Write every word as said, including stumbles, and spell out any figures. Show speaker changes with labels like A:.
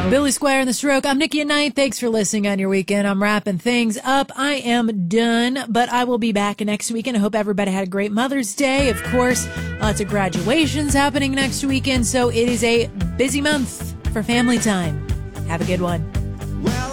A: Billy Squire and the Stroke. I'm Nikki at Night. Thanks for listening on your weekend. I'm wrapping things up. I am done, but I will be back next weekend. I hope everybody had a great Mother's Day. Of course, lots of graduations happening next weekend, so it is a busy month for family time. Have a good one.